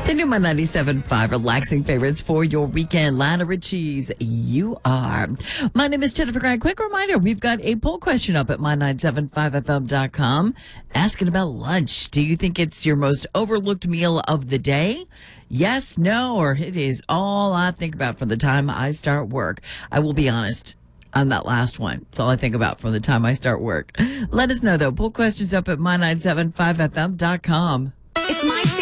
The new My 97.5 relaxing favorites for your weekend. Lionel Richie's You Are. My name is Jennifer Grant. Quick reminder, we've got a poll question up at my975fm.com asking about lunch. Do you think it's your most overlooked meal of the day? Yes, no, or it is all I think about from the time I start work. I will be honest. On that last one. It's all I think about from the time I start work. Let us know, though. Poll questions up at my975fm.com. It's my